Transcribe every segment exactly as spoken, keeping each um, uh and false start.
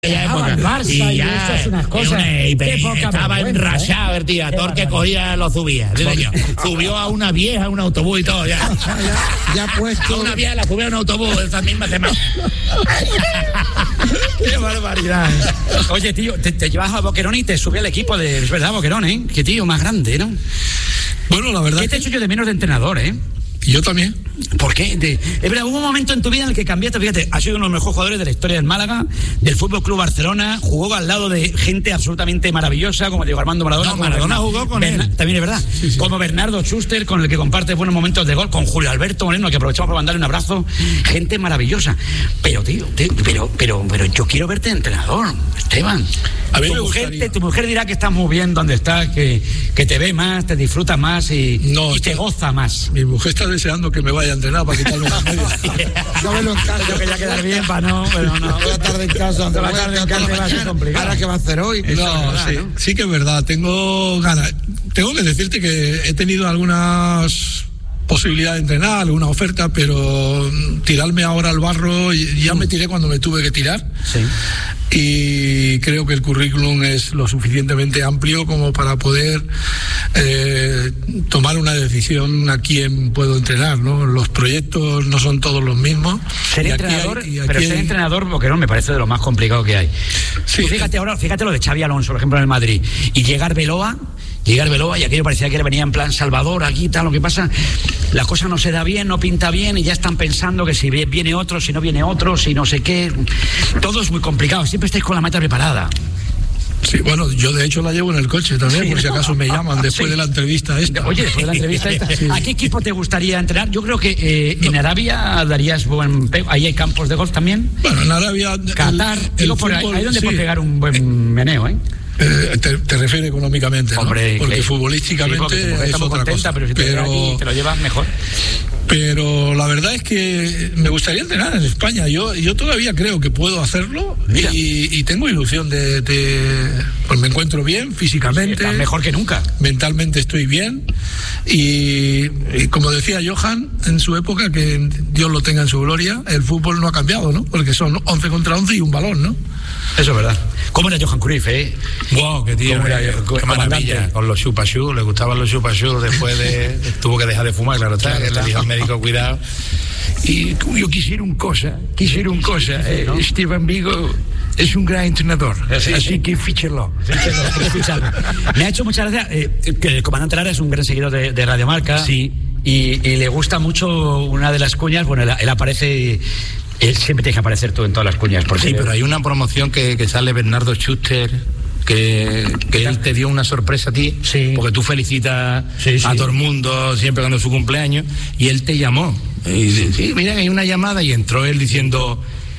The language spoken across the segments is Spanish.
Época. Barça, y ya, y eso es unas cosas. Una, y, Qué poca estaba enrachado, el tío. Todo el que cogía lo subía. Subió a una vieja, a un autobús y todo. Ya, ya, ya puesto. A una vieja la subió a un autobús esa misma semana. Qué barbaridad. Oye, tío, te, te llevas a Boquerón y te subí al equipo de. Es verdad, Boquerón, ¿eh? Qué tío más grande, ¿no? Bueno, la verdad. ¿Qué te he hecho yo de menos de entrenador, eh? Yo también. ¿Por qué? De, es verdad, hubo un momento en tu vida en el que cambiaste, fíjate, has sido uno de los mejores jugadores de la historia del Málaga, del Fútbol Club Barcelona, jugó al lado de gente absolutamente maravillosa, como Diego Armando Maradona. No, Maradona Bernardo, jugó con Berna, él. También es verdad. Sí, sí. Como Bernardo Schuster, con el que comparte buenos momentos de gol, con Julio Alberto Moreno, que aprovechamos para mandarle un abrazo. Gente maravillosa. Pero, tío, tío pero, pero, pero yo quiero verte de entrenador, Esteban. A mí tu, me mujer, gustaría. te, tu mujer dirá que estás muy bien donde estás, que, que te ve más, te disfruta más y, no, y te goza más. Mi mujer está deseando que me vaya a entrenar para quitarme las medias. No me lo encargo. Yo quería quedar bien para no, pero no. Toda la tarde en casa. Toda la tarde en casa va a ser complicado. Ahora, ¿qué va a hacer hoy? No, verdad, sí, ¿no? Sí que es verdad. Tengo ganas. Tengo que decirte que he tenido algunas posibilidad de entrenar, alguna oferta, pero tirarme ahora al barro, ya me tiré cuando me tuve que tirar. Sí. Y creo que el currículum es lo suficientemente amplio como para poder eh, tomar una decisión a quién puedo entrenar, ¿no? Los proyectos no son todos los mismos. Ser entrenador, hay, pero ser hay... entrenador, porque no me parece de lo más complicado que hay. Sí. Fíjate ahora, fíjate lo de Xavi Alonso, por ejemplo, en el Madrid, y llegar Beloa. Llegar Beloa y aquello parecía que venía en plan Salvador, aquí tal, lo que pasa, la cosa no se da bien, no pinta bien y ya están pensando que si viene otro, si no viene otro, si no sé qué, todo es muy complicado, siempre estáis con la meta preparada. Sí, bueno, yo de hecho la llevo en el coche también, sí, por si acaso me llaman después sí. de la entrevista esta. Oye, después de la entrevista esta, sí. ¿A qué equipo te gustaría entrenar? Yo creo que eh, no. en Arabia darías buen... Ahí hay campos de golf también. Bueno, en Arabia... Qatar, el, digo, el por fútbol, ahí, ahí donde sí. puedes pegar un buen meneo, ¿eh? Eh, te, te refieres económicamente, ¿no? Hombre, porque claro. futbolísticamente sí, porque es otra contenta, cosa. Pero si te, pero, aquí, te lo llevas mejor. Pero la verdad es que me gustaría entrenar en España. Yo, yo todavía creo que puedo hacerlo y, y tengo ilusión de, de... Pues me encuentro bien físicamente. Sí, mejor que nunca. Mentalmente estoy bien. Y, y como decía Johan en su época, que Dios lo tenga en su gloria, el fútbol no ha cambiado, ¿no? Porque son once contra once y un balón, ¿no? Eso es verdad. ¿Cómo era Johan Cruyff, eh? Wow, qué tío, era, qué, qué maravilla. Con los chupachú, le gustaban los chupachú, después de... tuvo que dejar de fumar, claro está, claro, le dijo al médico, cuidado. Y yo quisiera un cosa, quisiera un cosa, eh, ¿no? Esteban Vigo es un gran entrenador, sí, así sí. que fíchelo. Fíchelo, hay que ficharlo. Me ha hecho mucha gracia eh, que el comandante Lara es un gran seguidor de, de Radio Marca. Sí. Y, y le gusta mucho una de las cuñas, bueno, él, él aparece... Él siempre tiene que aparecer tú en todas las cuñas. Porque sí, pero hay una promoción que, que sale Bernardo Schuster, que, que él te dio una sorpresa a ti, sí. porque tú felicitas sí, sí. a todo el mundo siempre cuando es su cumpleaños, y él te llamó. Y dice, sí, mira, hay una llamada, y entró él diciendo...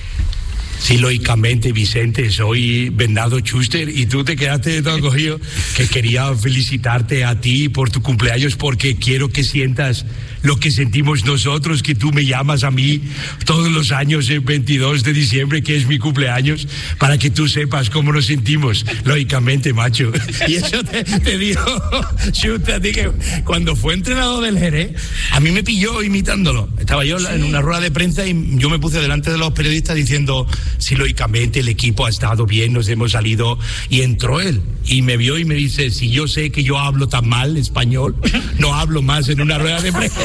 Sí, lógicamente, Vicente, soy Bernardo Schuster, y tú te quedaste todo cogido, que quería felicitarte a ti por tu cumpleaños, porque quiero que sientas lo que sentimos nosotros, que tú me llamas a mí todos los años el veintidós de diciembre, que es mi cumpleaños, para que tú sepas cómo nos sentimos, lógicamente, macho. Y eso te, te dijo Schuster, a ti, que cuando fue entrenador del Jerez, a mí me pilló imitándolo. Estaba yo sí. en una rueda de prensa y yo me puse delante de los periodistas diciendo... Sí, lógicamente el equipo ha estado bien, nos hemos salido, y entró él y me vio y me dice, si yo sé que yo hablo tan mal español, no hablo más en una rueda de prensa.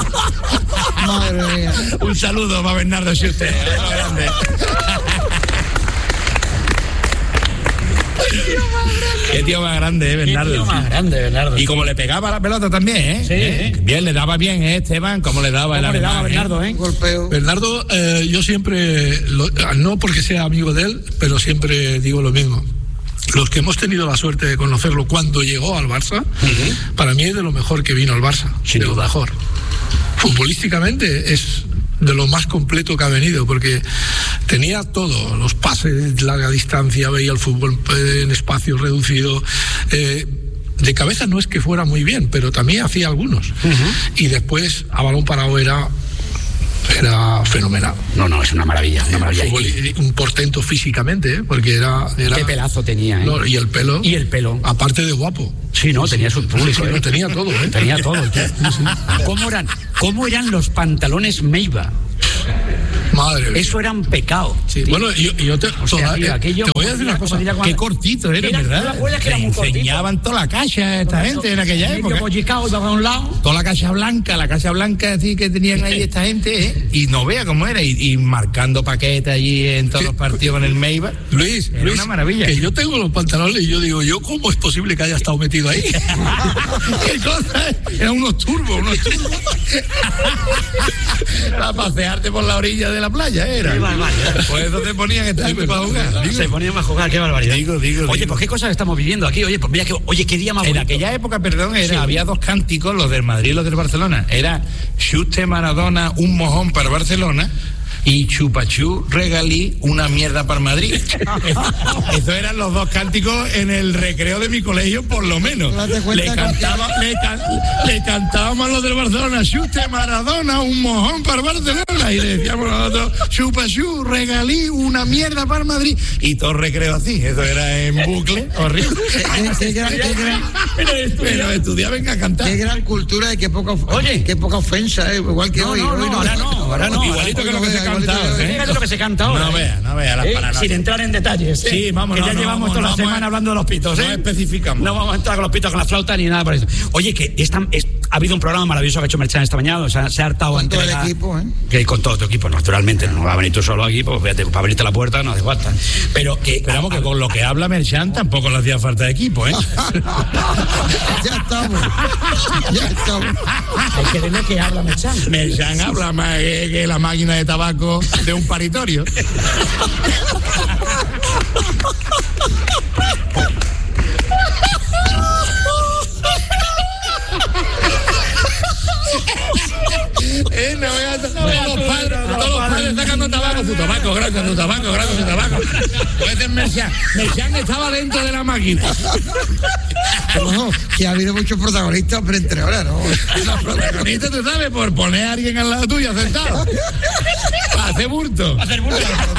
Madre mía. Un saludo para Bernardo Schuster. Grande. Qué tío más grande, eh, Bernardo. Qué tío más grande, Bernardo. Y como le pegaba la pelota también, ¿eh? Sí. ¿Eh? Bien, le daba bien, ¿eh, Esteban? Como le daba el le daba alemán, Bernardo, ¿eh? Golpeo. Bernardo, eh, yo siempre, lo, no porque sea amigo de él, pero siempre digo lo mismo. Los que hemos tenido la suerte de conocerlo cuando llegó al Barça, uh-huh. para mí es de lo mejor que vino al Barça. Sin de duda. lo mejor. Futbolísticamente es de lo más completo que ha venido, porque tenía todo, los pases, larga distancia, veía el fútbol en espacios reducidos, eh, de cabeza no es que fuera muy bien, pero también hacía algunos, uh-huh. y después a balón parado era era fenomenal. No, no, es una maravilla, una maravilla. Fútbol, un portento físicamente, ¿eh? Porque era, era... Qué pelazo tenía, ¿eh? No, y el pelo. Y el pelo. Aparte de guapo. Sí, no, tenía su público. Sí, ¿eh? no, tenía todo, ¿eh? Tenía todo. ¿Cómo eran, cómo eran los pantalones Meiba? Madre mía. Eso era un pecado. Sí, bueno, yo, yo te, o sea, tío, aquello, te voy a decir una cosa. Qué cortito era, era ¿verdad? Que era enseñaban toda la cacha esta gente en aquella época. Pollicao, iba a un lado. Toda la cacha blanca, la cacha blanca así que tenían ahí esta gente, ¿eh? Y no vea cómo era, y, y marcando paquetes allí en todos sí. los partidos con el Meiba. Luis, era Luis, una maravilla. Que yo tengo los pantalones y yo digo, ¿yo cómo es posible que haya estado metido ahí? ¿Qué cosa? Eran unos turbos, unos turbos. Para pasearte por la orilla de la playa, era. Qué barbaridad. Pues eso te ponían esta gente para jugar. Digo. Se ponían a jugar, qué barbaridad. Digo, digo, oye, digo. pues qué cosas estamos viviendo aquí. Oye, pues mira que, oye, qué día más bonito. En aquella época, perdón, era, sí. había dos cánticos, los del Madrid y los del Barcelona. Era Chute Maradona, un mojón para Barcelona. Y Chupachú Regalí, una mierda para Madrid. Esos eran los dos cánticos en el recreo de mi colegio, por lo menos. Le, cantaba, le, can, le cantábamos a los del Barcelona, Chute Maradona, un mojón para Barcelona. Y le decíamos nosotros, Chupachú Regalí, una mierda para Madrid. Y todo recreo así. Eso era en bucle, horrible. Qué gran, qué gran, pero estudia, venga a cantar. Qué gran cultura y qué poca, oye, qué poca ofensa, eh, igual que no, hoy. No, hoy no, no, ahora no, ahora no. Igualito que lo que se cantaba. ¿Eh? Fíjate lo que se canta ahora. No vea, no vea las ¿Eh? paranoias. Sin entrar en detalles. ¿eh? Sí, vamos, que no, ya no, llevamos vamos, toda no, la semana no, hablando de los pitos. No ¿eh? especificamos. No vamos a entrar con los pitos, con la flauta ni nada por eso. Oye, que esta, es, ha habido un programa maravilloso que ha hecho Merchan esta mañana. O sea, se ha hartado con todo el la, equipo, ¿eh? Que con todo tu equipo, naturalmente. No va a venir tú solo aquí, pues fíjate, para abrirte la puerta no hace falta. Pero que. Esperamos que con lo que habla Merchan tampoco le hacía falta de equipo, ¿eh? Ya estamos. Ya estamos. Hay que ver lo que habla Merchan. Merchan habla más que, que la máquina de tabaco de un paritorio. Eh, no veas, todos los padres, todos los padres sacando tabaco, tu tabaco, gracias, tu tabaco, gracias, tu tabaco. Puede ser Merchan. Merchan estaba dentro de la máquina. No, que ha habido muchos protagonistas, pero entre horas, ¿no? Los protagonistas, tú sabes, por poner a alguien al lado tuyo sentado. Para hacer bulto. Para hacer bulto.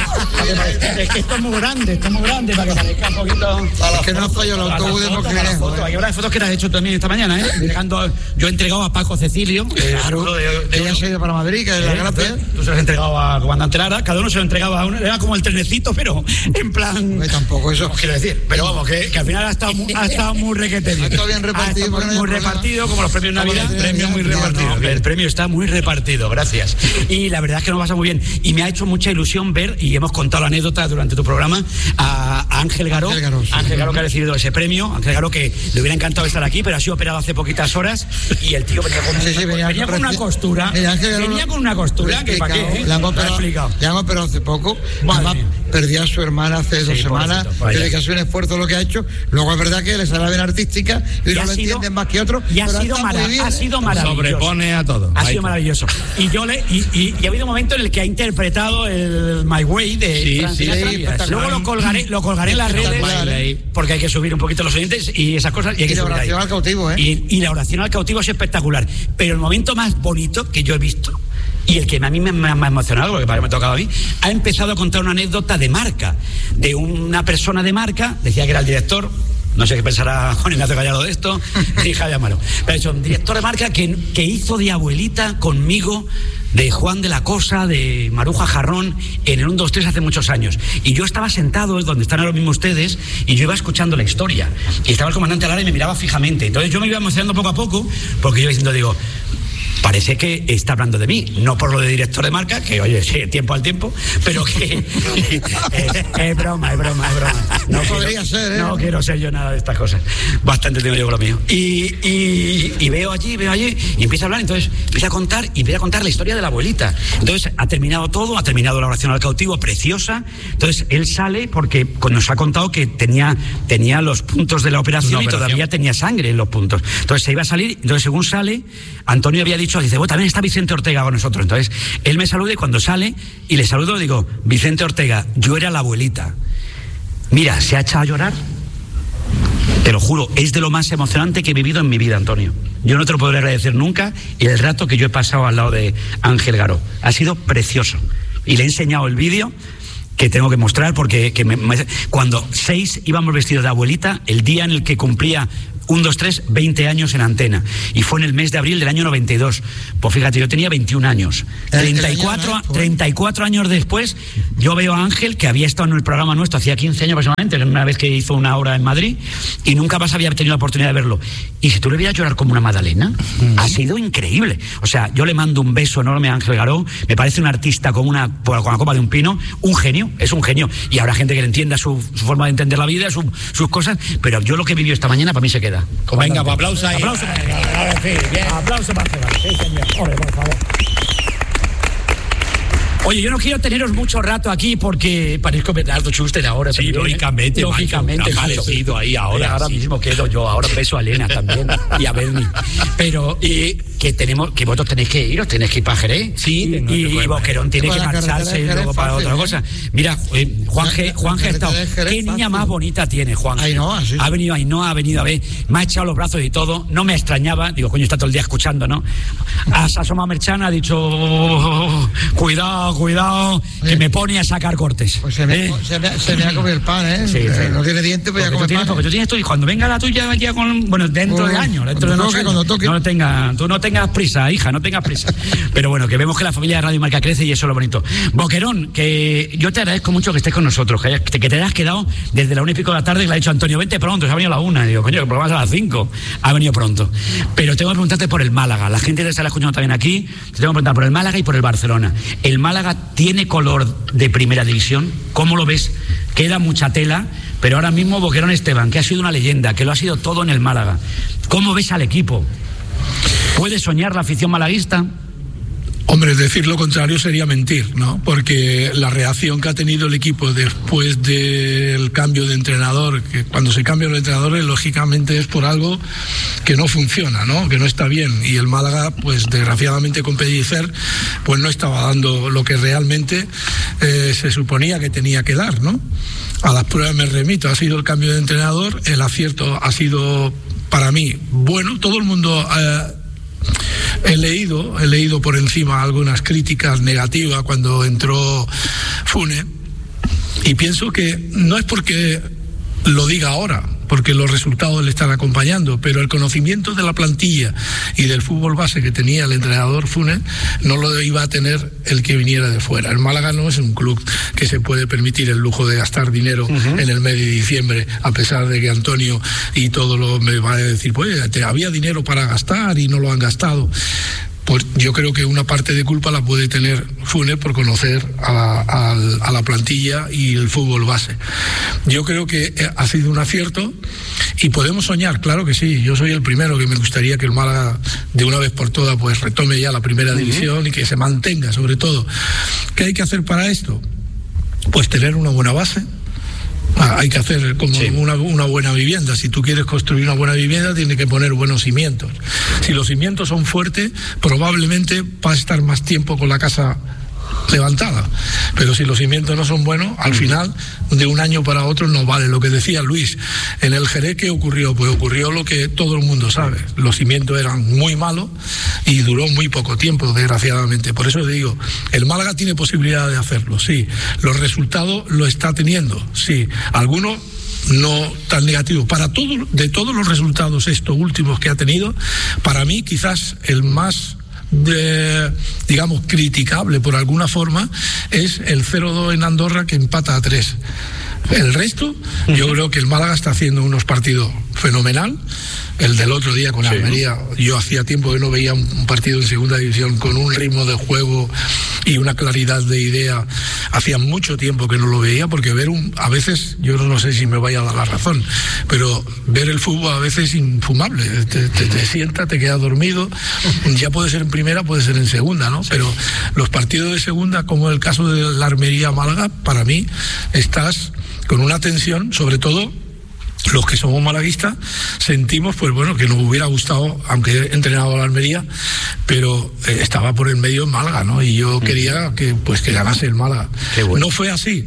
Es que esto es muy grande, esto es muy grande, para que parezca un poquito. Es que no ha fallado el autobús de Mosquinejo. Hay una de fotos que te has hecho también esta mañana, ¿eh? Entregando, yo he entregado a Paco Cecilio. Claro, de, de, que ya se ha ido para Madrid, que es la gracia. Tú se lo has entregado a comandante Lara, cada uno se lo entregaba a uno, era como el trenecito, pero en plan. No, tampoco eso. Quiero decir, pero vamos, que, que al final ha estado muy, ha estado muy requete bien. Ha estado bien repartido. Muy, muy repartido, como los premios Navidad. El premio muy repartido. El premio está muy repartido, gracias. Y la verdad es que nos pasa muy bien. Y me ha hecho mucha ilusión ver, y hemos contado la anécdota durante tu programa, a Ángel Garó. Ángel Garó, sí. Ángel Garó que ha recibido ese premio. Ángel Garó que le hubiera encantado estar aquí, pero ha sido operado hace poquitas horas. Y el tío venía con, sí, sí, venía, venía con una costura. Venía con una costura que para qué. Le han operado, le han operado hace poco. Además, perdió a su hermana hace sí, dos semanas. Tiene que hacer un esfuerzo lo que ha hecho. Luego es verdad que le sale bien artística y, y no lo sido, entienden más que otros. Y ha sido, mara bien, ha sido maravilloso. Sobrepone a todo. Ha Ahí sido está. maravilloso. Y yo le y, y, y ha habido un momento en el que ha interpretado el My Way de sí, Francia. Sí, sí, luego lo colgaré, lo colgaré en las redes porque hay que subir un poquito los oyentes y esas cosas. Y, hay que y la oración ahí. al cautivo, ¿eh? Y, y la oración al cautivo es espectacular. Pero el momento más bonito que yo he visto y el que a mí me, me, me ha emocionado, porque para que me tocaba a mí, ha empezado a contar una anécdota de marca, de una persona de marca, decía que era el director, no sé qué pensará Juan Ignacio Gallardo de esto, y Javier Amaro, pero es un director de marca que, que hizo de abuelita conmigo, de Juan de la Cosa, de Maruja Jarrón, en el uno, dos, tres hace muchos años. Y yo estaba sentado, donde están ahora mismo ustedes, y yo iba escuchando la historia. Y estaba el comandante Lara y me miraba fijamente. Entonces yo me iba emocionando poco a poco, porque yo iba diciendo, digo, parece que está hablando de mí, no por lo de director de marca, que oye, sí, tiempo al tiempo, pero que es, es broma, es broma, es broma. No, no podría quiero, ser, ¿eh? No quiero ser yo nada de estas cosas. Bastante tengo yo con lo mío. Y, y, y veo allí, veo allí, y empieza a hablar, entonces empieza a contar, y empieza a contar la historia de la abuelita. Entonces ha terminado todo, ha terminado la oración al cautivo, preciosa. Entonces él sale porque nos ha contado que tenía, tenía los puntos de la operación, operación y todavía tenía sangre en los puntos. Entonces se iba a salir, entonces según sale, Antonio había dicho, dice, bueno, también está Vicente Ortega con nosotros. Entonces, él me saluda y cuando sale, y le saludo, digo, Vicente Ortega, yo era la abuelita. Mira, se ha echado a llorar. Te lo juro, es de lo más emocionante que he vivido en mi vida, Antonio. Yo no te lo podré agradecer nunca el rato que yo he pasado al lado de Ángel Garó. Ha sido precioso. Y le he enseñado el vídeo que tengo que mostrar porque que me, me, cuando seis íbamos vestidos de abuelita, el día en el que cumplía un, dos, tres, veinte años en antena. Y fue en el mes de abril del año noventa y dos. Pues fíjate, yo tenía veintiún años. treinta y cuatro, treinta y cuatro años después, yo veo a Ángel, que había estado en el programa nuestro hacía quince años aproximadamente, una vez que hizo una hora en Madrid, y nunca más había tenido la oportunidad de verlo. Y si tú le veías llorar como una magdalena, mm. ha sido increíble. O sea, yo le mando un beso enorme a Ángel Garó, me parece un artista con una, con la copa de un pino, un genio, es un genio. Y habrá gente que le entienda su, su forma de entender la vida, su, sus cosas, pero yo lo que vivió esta mañana para mí se queda. Venga, pues aplauso ahí. Aplauso para Ángel. Aplauso para Ángel. Sí, señor. Ole, por favor. Oye, yo no quiero teneros mucho rato aquí porque parezco Bernardo Schuster ahora. Sí, también, lógicamente. ¿eh? Lógicamente. Ha parecido ahí ahora. Ahora sí. mismo quedo yo, ahora beso a Elena también y a Bernie. Pero y que tenemos, que vosotros tenéis que ir, os tenéis que ir para Jerez. Sí, y, y, y Boquerón tiene que marcharse y luego para otra cosa. Mira, eh, Juan G, Juan G ha estado. ¿Qué niña más bonita tiene, Juan? Ainhoa, sí. Ha venido Ainhoa, ha venido a ver, me ha echado los brazos y todo, no me extrañaba, digo, coño, está todo el día escuchando, ¿no? Has asomado Merchana, ha dicho, oh, cuidado, cuidado, que sí. me pone a sacar cortes. Pues se me, ¿eh? se me, se me ha comido el pan, ¿eh? Sí, sí. No tiene dientes, pues ya come tú tienes, pan. Porque tú tienes tú, y cuando venga la tuya, ya con, bueno, dentro oh, de años, dentro de toque, años, toque. no tenga, tú no tengas prisa, hija, no tengas prisa. Pero bueno, que vemos que la familia de Radio Marca crece y eso es lo bonito. Boquerón, que yo te agradezco mucho que estés con nosotros, que, hayas, que te hayas quedado desde la una y pico de la tarde, que le ha dicho Antonio, vente pronto, se ha venido a la una. Y digo, coño, el programa es a las cinco. Ha venido pronto. Pero tengo que preguntarte por el Málaga. La gente te está escuchando también aquí. Te tengo que preguntar por el Málaga y por el Barcelona. ¿El Málaga tiene color de primera división? ¿Cómo lo ves? Queda mucha tela, pero ahora mismo Boquerón Esteban, que ha sido una leyenda, que lo ha sido todo en el Málaga. ¿Cómo ves al equipo? ¿Puede soñar la afición malaguista? Hombre, decir lo contrario sería mentir, ¿no? Porque la reacción que ha tenido el equipo después del cambio de entrenador, que cuando se cambian los entrenadores, lógicamente es por algo que no funciona, ¿no? Que no está bien. Y el Málaga, pues desgraciadamente con Pellicer, pues no estaba dando lo que realmente eh, se suponía que tenía que dar, ¿no? A las pruebas me remito, ha sido el cambio de entrenador, el acierto ha sido para mí bueno, todo el mundo... Eh, He leído, he leído por encima algunas críticas negativas cuando entró Funes y pienso que no es porque lo diga ahora, porque los resultados le están acompañando, pero el conocimiento de la plantilla y del fútbol base que tenía el entrenador Funes no lo iba a tener el que viniera de fuera. El Málaga no es un club que se puede permitir el lujo de gastar dinero uh-huh. en el mes de diciembre, a pesar de que Antonio y todo lo me va a decir, pues te había dinero para gastar y no lo han gastado. Pues yo creo que una parte de culpa la puede tener Funes por conocer a la, a, a la plantilla y el fútbol base. Yo creo que ha sido un acierto y podemos soñar, claro que sí. Yo soy el primero que me gustaría que el Málaga de una vez por todas pues retome ya la primera uh-huh. división y que se mantenga, sobre todo. ¿Qué hay que hacer para esto? Pues tener una buena base. Ah, hay que hacer como sí. una, una buena vivienda. Si tú quieres construir una buena vivienda, tienes que poner buenos cimientos. Si los cimientos son fuertes, probablemente vas a estar más tiempo con la casa levantada. Pero si los cimientos no son buenos, al uh-huh. final, de un año para otro no vale. Lo que decía Luis, en el Jerez, ¿qué ocurrió? Pues ocurrió lo que todo el mundo sabe. Los cimientos eran muy malos y duró muy poco tiempo, desgraciadamente. Por eso digo, el Málaga tiene posibilidad de hacerlo, sí. Los resultados lo está teniendo, sí. Algunos no tan negativos. Para todo, de todos los resultados estos últimos que ha tenido, para mí quizás el más... De, digamos, criticable por alguna forma es el cero dos en Andorra, que empata a tres. El resto, uh-huh. yo creo que el Málaga está haciendo unos partidos fenomenal. El del otro día con sí. Almería, yo hacía tiempo que no veía un partido en segunda división con un ritmo de juego y una claridad de idea. Hacía mucho tiempo que no lo veía, porque ver un, a veces, yo no sé si me vaya a dar la razón, pero ver el fútbol a veces es infumable. Te, te, te sientas, te quedas dormido, ya puede ser en primera, puede ser en segunda, ¿no? Pero los partidos de segunda, como el caso de la Almería-Málaga, para mí estás con una tensión, sobre todo los que somos malaguistas, sentimos, pues bueno, que nos hubiera gustado, aunque he entrenado a la Almería, pero eh, estaba por el medio en Málaga, ¿no? Y yo quería que, pues, que ganase el Málaga. Bueno. No fue así.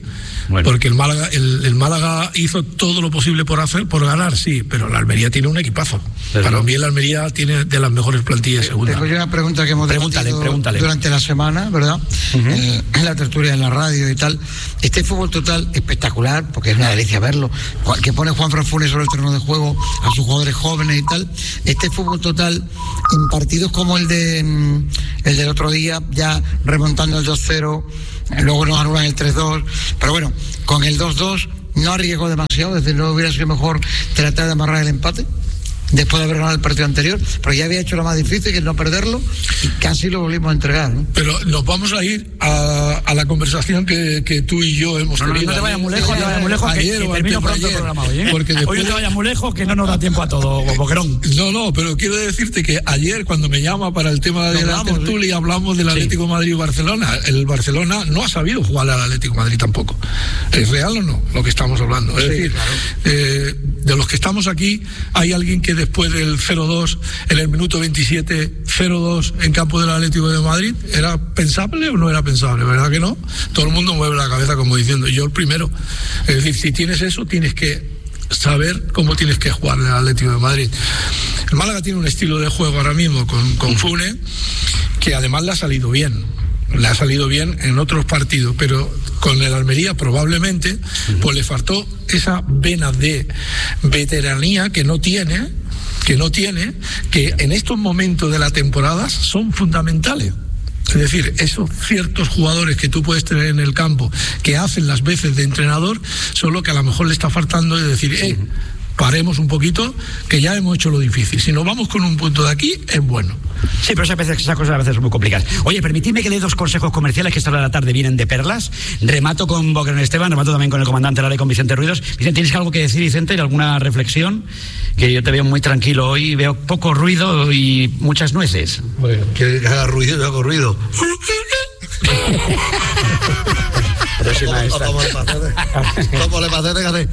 Bueno. Porque el Málaga, el, el Málaga hizo todo lo posible por hacer, por ganar, sí, pero la Almería tiene un equipazo. Pero Para no. mí la Almería tiene de las mejores plantillas de segunda. Tengo yo una pregunta que hemos pregúntale, pregúntale. durante la semana, ¿verdad? Uh-huh. en, en la tertulia, en la radio y tal. Este fútbol total espectacular, porque es una delicia verlo, que pone Juan Fran Funes sobre el terreno de juego a sus jugadores jóvenes y tal. Este fútbol total en partidos como el de el del otro día, ya remontando el dos cero, luego nos anulan el tres dos, pero bueno, con el dos dos no arriesgó demasiado, es decir, no hubiera sido mejor tratar de amarrar el empate después de haber ganado el partido anterior, pero ya había hecho lo más difícil, que es no perderlo, y casi lo volvimos a entregar, ¿no? Pero nos vamos a ir a, a la conversación que, que tú y yo hemos no, tenido. No, no te vayas muy lejos, no te vayas muy lejos, ayer, que, que termino pronto ayer, el programa hoy, ¿eh? Porque después... Hoy no te vayas muy lejos, que no nos da tiempo a todo, Boquerón. No, no, pero quiero decirte que ayer, cuando me llama para el tema de la tertulia, ¿sí? hablamos del Atlético sí. Madrid y Barcelona. El Barcelona no ha sabido jugar al Atlético Madrid tampoco. ¿Es real o no lo que estamos hablando? Es sí, decir, claro. eh, de los que estamos aquí, hay alguien que después del cero dos, en el minuto veintisiete, cero dos en campo del Atlético de Madrid, ¿era pensable o no era pensable? ¿Verdad que no? Todo el mundo mueve la cabeza como diciendo, yo el primero. Es decir, si tienes eso, tienes que saber cómo tienes que jugar en el Atlético de Madrid. El Málaga tiene un estilo de juego ahora mismo con, con Funes, que además le ha salido bien. Le ha salido bien en otros partidos, pero con el Almería probablemente pues le faltó esa vena de veteranía que no tiene, que no tiene, que en estos momentos de la temporada son fundamentales. Es decir, esos ciertos jugadores que tú puedes tener en el campo que hacen las veces de entrenador, solo que a lo mejor le está faltando de decir, eh, paremos un poquito, que ya hemos hecho lo difícil. Si nos vamos con un punto de aquí, es bueno. Sí, pero esas, veces, esas cosas a veces son muy complicadas. Oye, permitidme que dé dos consejos comerciales que esta hora de la tarde vienen de perlas. Remato con Boquerón Esteban, remato también con el comandante Lara y con Vicente Ruidos. Vicente, ¿tienes algo que decir, Vicente? ¿Alguna reflexión? Que yo te veo muy tranquilo hoy, veo poco ruido y muchas nueces. Bueno, ¿quieres que haga ruido? Yo hago ruido. Pero si maestra. ¿Cómo le pasa? Que hace...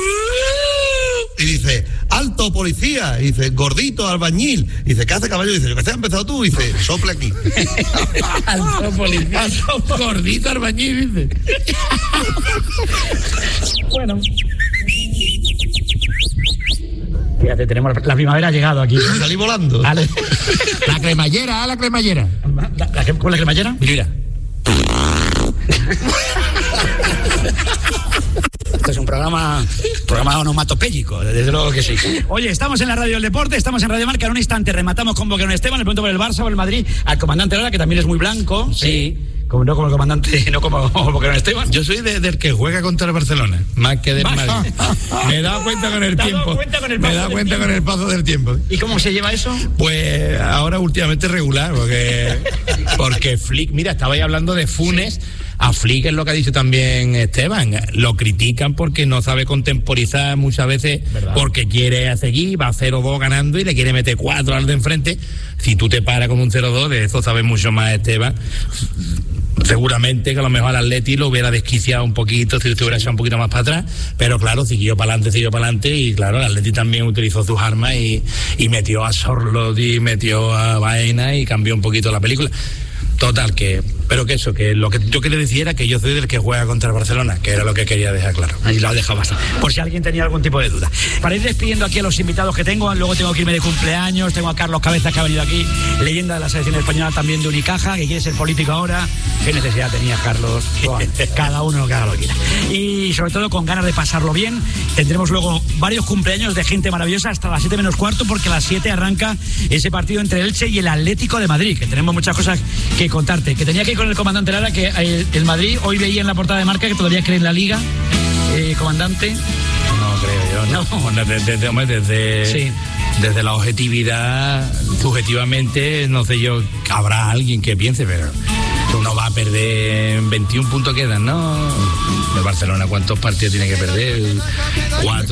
Y dice, alto policía, y dice, gordito albañil, y dice, ¿qué hace caballo? Y dice, ¿qué has empezado tú? Y dice, sople aquí. Alto policía, alto, gordito albañil, dice. Bueno. Fíjate, tenemos la primavera ha llegado aquí. Salí volando. Dale. La cremallera, la cremallera. ¿La, la, ¿Cuál es la cremallera? Mira. Este es un programa, programa onomatopéyico, desde luego que sí. Oye, estamos en la Radio del Deporte, estamos en Radio Marca. En un instante rematamos con Boquerón Esteban, le pregunto por el Barça, por el Madrid, al comandante Lara, que también es muy blanco. Sí. Como, no como el comandante, no como Boquerón Esteban. Yo soy de, del que juega contra el Barcelona, más que del Madrid. Me he dado cuenta con el tiempo. Con el me he dado cuenta tiempo? con el paso del tiempo. ¿Y cómo se lleva eso? Pues ahora últimamente regular, porque, porque Flick, mira, estabais hablando de Funes. A Flick es lo que ha dicho también Esteban, lo critican porque no sabe contemporizar muchas veces, ¿verdad? Porque quiere seguir, va cero dos ganando y le quiere meter cuatro al de enfrente. Si tú te paras con un cero dos, de eso sabe mucho más Esteban. Seguramente que a lo mejor al Atleti lo hubiera desquiciado un poquito si se hubiera echado un poquito más para atrás, pero claro, siguió para adelante, siguió para adelante y claro, el Atleti también utilizó sus armas y, y metió a Sorlot y metió a Baena y cambió un poquito la película. Total, que, pero que eso, que lo que yo quería decir era que yo soy del que juega contra el Barcelona, que era lo que quería dejar claro. Ahí lo ha dejado bastante, por si alguien tenía algún tipo de duda. Para ir despidiendo aquí a los invitados que tengo, luego tengo que irme de cumpleaños, tengo a Carlos Cabeza, que ha venido aquí, leyenda de la selección española también de Unicaja, que quiere ser político ahora. ¿Qué necesidad tenía Carlos? Cada uno lo que haga lo que quiera. Y sobre todo con ganas de pasarlo bien. Tendremos luego varios cumpleaños de gente maravillosa hasta las siete menos cuarto, porque a las siete arranca ese partido entre el Elche y el Atlético de Madrid, que tenemos muchas cosas que contarte. Que tenía que ir con el comandante Lara, que el, el Madrid, hoy veía en la portada de Marca que todavía cree en la Liga, eh, comandante. No creo yo, no. no. Desde, desde, desde, sí. desde la objetividad, subjetivamente, no sé yo, habrá alguien que piense, pero uno va a perder, veintiún puntos quedan, ¿no? El Barcelona, ¿cuántos partidos tiene que perder? Cuatro.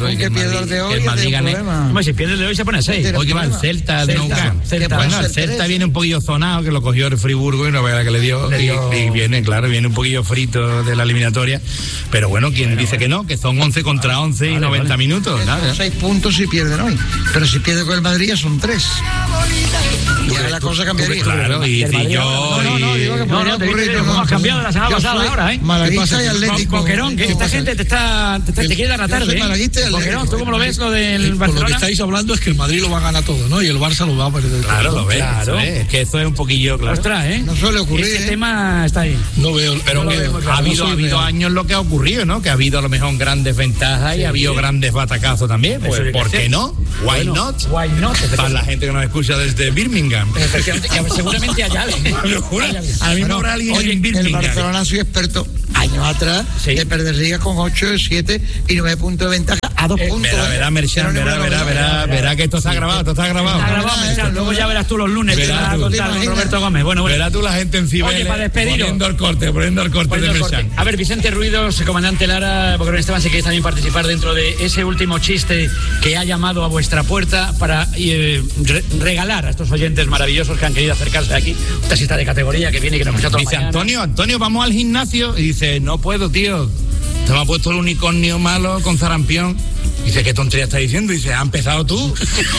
otro. Y que, que el pierda Madrid, el de hoy, que el Madrid gane. Hombre, si pierde el de hoy se pone a seis. Hoy que va el Celta, Celta, nunca. Celta. Bueno, el Celta viene un poquillo zonado, que lo cogió el Friburgo y no vea que le dio, le dio... Y, y viene, claro, viene un poquillo frito de la eliminatoria. Pero bueno, quien dice que no, que son once contra once y vale, noventa vale. minutos. Nada. Seis puntos si pierden hoy. Pero si pierde con el Madrid ya son tres. Y ahora la cosa cambiaría. Claro, y si yo. No, no, no, digo que no, no, hemos cambiado la semana pasada ahora, ¿eh? Malaguista y Atlético. Boquerón, que esta gente te está te, te quiere dar la tarde. ¿eh? Boquerón, ¿tú cómo lo ves lo del Barcelona? Lo que estáis hablando es que el Madrid lo va a ganar todo, ¿no? Y el Barça lo va a perder. Claro, lo ves. Claro. Es que eso es un poquillo, claro. Ostras, ¿eh? No suele ocurrir. Ese ¿eh? tema está ahí. No veo, pero no que veo, ha habido, ha habido años lo que ha ocurrido, ¿no? Que ha habido a lo mejor grandes ventajas sí, y ha habido sí. grandes batacazos también. Pues, ¿por qué no? Why bueno, not? Why not? Para la gente que nos escucha desde Birmingham. Seguramente hay alguien. A mí me habrá alguien en Birmingham. El Barcelona ha sido experto años atrás sí. de perder ligas con ocho, siete y nueve puntos de ventaja a dos eh, puntos. Verá, verá, Merchan, verá, verá, verá, verá que esto está grabado, esto está grabado. Está grabado, Merchan. Luego ya verás tú los lunes. Verás tú, Roberto Gómez. Bueno, bueno. Verás tú la gente en Cibeles poniendo el corte, poniendo el corte de Merchan. A ver, Vicente Ruidos, comandante Lara, Boquerón Esteban, si queréis también participar dentro de ese último chiste que ha llamado a vuestra puerta para eh, re regalar a estos oyentes maravillosos que han querido acercarse aquí, un taxista de categoría que viene y que nos escucha toda dice mañana. Antonio, Antonio, vamos al gimnasio. Y dice, no puedo, tío. Te me ha puesto el unicornio malo con sarampión. Dice, ¿qué tontería estás diciendo? Dice, ¿has empezado tú?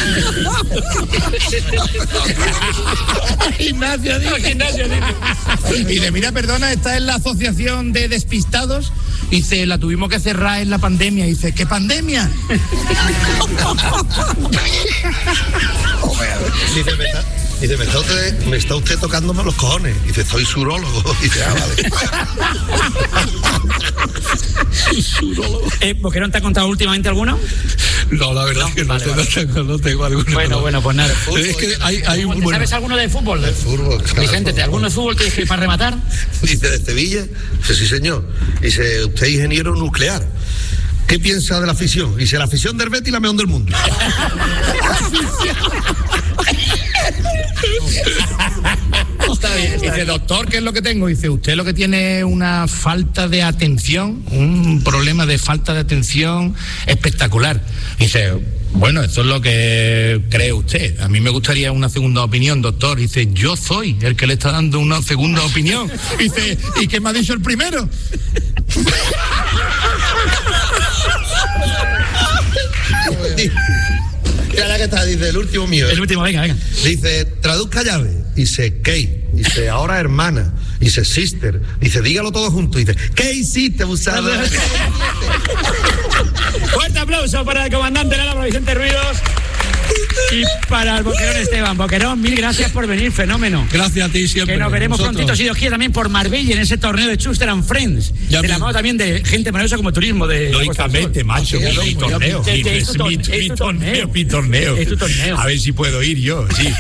Gimnasio, digo, gimnasio, digo. Y dice, mira, perdona, esta es la asociación de despistados. Dice, la tuvimos que cerrar en la pandemia. Dice, ¿qué pandemia? Dice, me está, dice, me está usted, me está usted tocándome los cojones. Dice, soy surólogo. Dice, ah, vale. Surólogo. Eh, ¿Boquerón te ha contado últimamente alguno? No, la verdad no, es que vale, no, vale. no, tengo, no tengo alguno. Bueno, no. bueno, pues nada. Fútbol, es que hay, hay un, ¿Sabes bueno. alguno de fútbol? De fútbol. Claro, Vicente, ¿alguno de fútbol que es para rematar? Dice, de Sevilla. Dice, sí, señor. Dice, usted es ingeniero nuclear. ¿Qué piensa de la fisión? Dice, la fisión del Betis y la mejor del mundo. Está bien, está dice, bien. Doctor, ¿qué es lo que tengo? Dice, usted lo que tiene es una falta de atención, un problema de falta de atención espectacular. Dice, bueno, esto es lo que cree usted. A mí me gustaría una segunda opinión, doctor. Dice, yo soy el que le está dando una segunda opinión. Dice, ¿y qué me ha dicho el primero? Y ahora que está, dice, el último mío. El último, venga, venga. Dice, traduzca llave. Dice, ¿qué? Dice, ahora hermana. Dice, sister. Dice, dígalo todo junto. Dice, ¿qué hiciste, abusado? Fuerte aplauso para el comandante Lara, para Vicente Ruidos. Y para el Boquerón Esteban. Boquerón, mil gracias por venir, fenómeno. Gracias a ti siempre. Que nos veremos prontito, si Dios quiere, también por Marbella en ese torneo de Schuster and Friends. Ya de la mano también de gente maravillosa como turismo de. Lógicamente, macho, que es mi torneo. Es mi torneo, mi torneo. Es tu torneo. A ver si puedo ir yo, sí.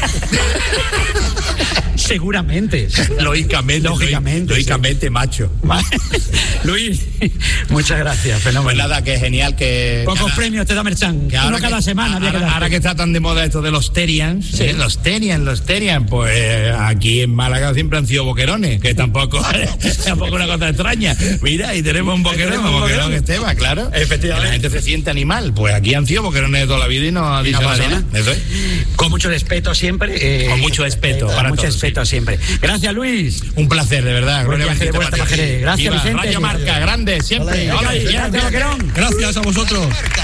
Seguramente. Lógicamente, lógicamente. Lógicamente, sí. Macho. Luis, muchas gracias, fenómeno. Pues nada, que genial que. Pocos cada, premios te da Merchan. Que ahora cada que, semana. Ahora, que ahora que está tan de moda esto de los Terians, sí. ¿eh? los Terians, los Terians, pues aquí en Málaga siempre han sido boquerones, que tampoco tampoco una cosa extraña. Mira, y tenemos un boquerón, un boquerón, boquerón Esteban, claro. Efectivamente. La gente se siente animal. Pues aquí han sido boquerones de toda la vida y no ha dicho nada. Con mucho respeto siempre. Eh, Con mucho respeto. Con para mucho todos, respeto sí. siempre. Gracias, Luis. Un placer, de verdad. Buen viaje de vuelta, Gracias, Viva Vicente. Radio Marca, grande, siempre. Hola, Hola, gracias, gracias a vosotros.